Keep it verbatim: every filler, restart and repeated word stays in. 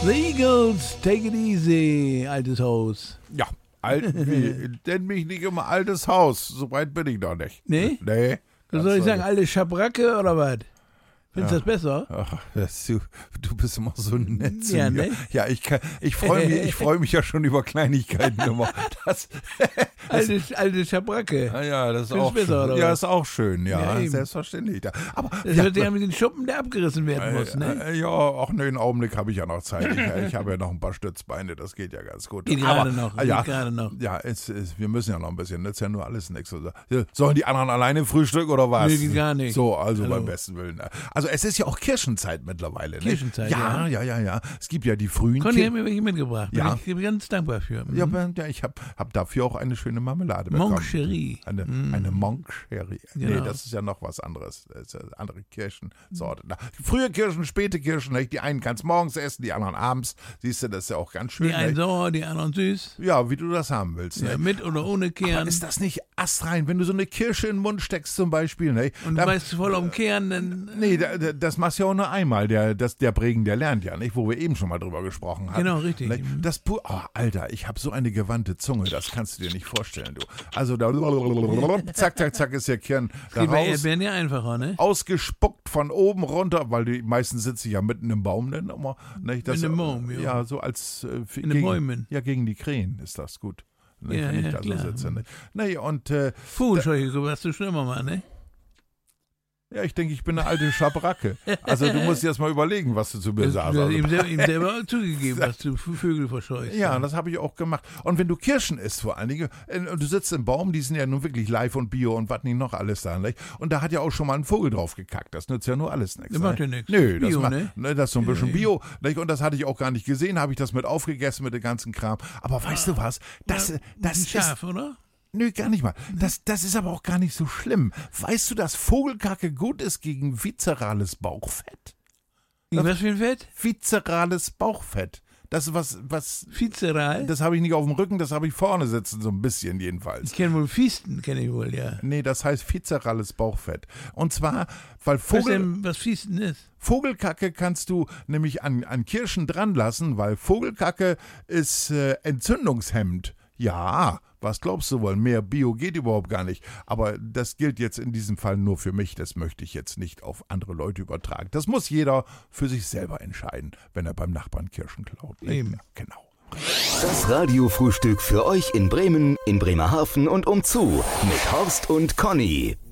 The Eagles, take it easy, altes Haus. Ja, alt, wie, nenn mich nicht immer altes Haus, so weit bin ich noch nicht. Nee? Nee. Was soll ich sagen, alte Schabracke oder was? Findest du Ja. das besser? Ach, das, du, du bist immer so nett zu Ja, mir. ne? Ja, ich, kann- ich freue mich, ich freu mich ja schon über Kleinigkeiten immer. Das, Alte, alte Schabracke. ja, ja, das ist Findest auch du besser, schön. oder Ja, was? ist auch schön, ja, Ja, eben. selbstverständlich. Da- Aber Das ja, hört sich ja mit den Schuppen, der abgerissen werden muss, ne? Äh, ja, auch ne, einen Augenblick habe ich ja noch Zeit. Ich, ich habe ja noch ein paar Stützbeine, das geht ja ganz gut. Geht Aber, gerade noch, äh, ja, geht gerade noch. Ja, es, es, wir müssen ja noch ein bisschen, das ist ja nur alles nichts. Sollen die anderen alleine frühstücken oder was? Nee, geht gar nicht. So, also Hallo. beim besten Willen. Also es ist ja auch Kirschenzeit mittlerweile. Ne? Kirschenzeit, ja. Ja, ja, ja. Es gibt ja die frühen Conny Kir- hat mir welche mitgebracht. Bin Ja. ich ganz dankbar für. Mhm. ja, aber- ja, ich habe hab dafür auch eine schöne Marmelade bekommen. Monk Cherie. Eine, eine Monk Sherry. Nee, Genau. das ist ja noch was anderes. Das ist eine andere Kirschensorte. Na, frühe Kirschen, späte Kirschen. Nicht? Die einen kannst morgens essen, die anderen abends. Siehst du, das ist ja auch ganz schön. Die einen nicht? sauer, die anderen süß. Ja, wie du das haben willst. Ja, nicht? mit oder ohne Aber Kern. ist das nicht astrein, wenn du so eine Kirsche in den Mund steckst zum Beispiel? Nicht? Und du Da- weißt voll um Kern, dann. Nee, da, da, das machst du ja auch nur einmal. Der, das, der Prägen, der lernt ja, nicht? Wo wir eben schon mal drüber gesprochen haben. Genau, richtig. Nicht? Das pu- oh, Alter, ich habe so eine gewandte Zunge, das kannst du dir nicht vorstellen, du. Also da zack, zack, zack ist der Kern da Geht bei raus, Erdbeeren ja einfacher, ne? ausgespuckt von oben runter, weil die meisten sitzen ja mitten im Baum dann immer. Nicht? Das, In dem Baum, ja. Ja, so als äh, für- In den gegen, Bäumen. Ja, gegen die Krähen ist das gut. Nicht, Ja, wenn ich ja, da so klar. sitze. Nicht? Nee, und äh, Vogelscheuche, warst du schon immer mal, ne? ja, ich denke, ich bin eine alte Schabracke. Also du musst dir erst mal überlegen, was du zu mir Du sagst. hast Also, ihm, selber, ihm selber zugegeben, dass du V- Vögel verscheuchst. ja, das habe ich auch gemacht. Und wenn du Kirschen isst vor allen Dingen, äh, und du sitzt im Baum, die sind ja nun wirklich live und bio und was nicht noch alles da. Nicht? Und da hat ja auch schon mal ein Vogel drauf gekackt. Das nützt ja nur alles nichts. Das macht ja nicht? nichts. Nö, das, Bio, macht, ne? ne, das ist so ein bisschen Bio. Nicht? Und das hatte ich auch gar nicht gesehen, habe ich das mit aufgegessen mit dem ganzen Kram. Aber weißt du was? Das, Ja, das ein ist... Schaf, oder? Nö, gar nicht mal. Das, das ist aber auch gar nicht so schlimm. Weißt du, dass Vogelkacke gut ist gegen viszerales Bauchfett? Gegen was für ein Fett? Viszerales Bauchfett. Das ist was, was, Vizeral? das habe ich nicht auf dem Rücken, das habe ich vorne sitzen, so ein bisschen jedenfalls. Ich kenne wohl Fiesten, kenne ich wohl, ja. Nee, das heißt viszerales Bauchfett. Und zwar, weil Was Vogel, denn, was Fiesten ist? Vogelkacke kannst du nämlich an, an Kirschen dran lassen, weil Vogelkacke ist äh, entzündungshemmend. Ja, was glaubst du wohl? Mehr Bio geht überhaupt gar nicht. Aber das gilt jetzt in diesem Fall nur für mich. Das möchte ich jetzt nicht auf andere Leute übertragen. Das muss jeder für sich selber entscheiden, wenn er beim Nachbarn Kirschen klaut. Eben. Ja, genau. Das Radiofrühstück für euch in Bremen, in Bremerhaven und umzu mit Horst und Conny.